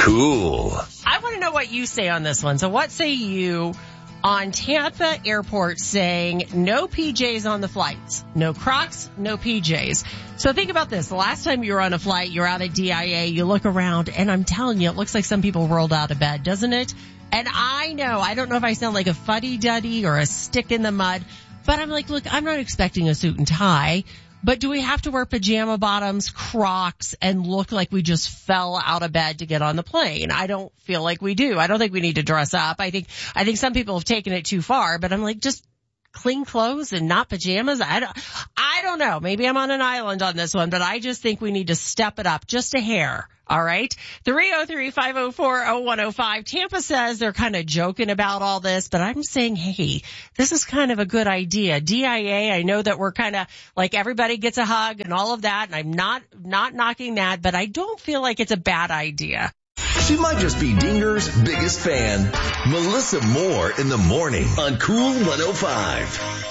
Cool. I want to know what you say on this one. So what say you on Tampa Airport saying no PJs on the flights? No Crocs, no PJs. So think about this. The last time you were on a flight, you're out at DIA, you look around, and I'm telling you, it looks like some people rolled out of bed, doesn't it? And I don't know if I sound like a fuddy-duddy or a stick in the mud, but I'm like, look, I'm not expecting a suit and tie. But do we have to wear pajama bottoms, Crocs, and look like we just fell out of bed to get on the plane? I don't feel like we do. I don't think we need to dress up. I think some people have taken it too far, but I'm like, just clean clothes and not pajamas. I don't know. Maybe I'm on an island on this one, but I just think we need to step it up just a hair. All right. 303-504-0105. Tampa says they're kind of joking about all this, but I'm saying, hey, this is kind of a good idea. DIA, I know that we're kind of like everybody gets a hug and all of that, and I'm not knocking that, but I don't feel like it's a bad idea. She might just be Dinger's biggest fan. Melissa Moore in the morning on Cool 105.